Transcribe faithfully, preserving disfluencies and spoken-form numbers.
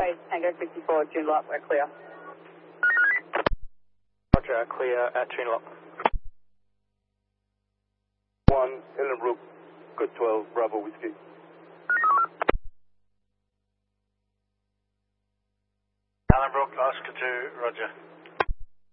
Bravo, Tango fifty-four, Joondalup, we're clear. Roger, clear at Joondalup. one, Ellenbrook, good twelve, Bravo Whiskey. Ellenbrook, Oscar two, Roger.